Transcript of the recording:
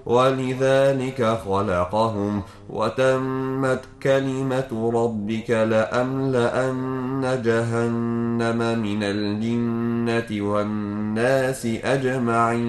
ولذلك خلقهم، وتمت كلمة ربك لأملأن جهنم من الجنة والناس أجمعين.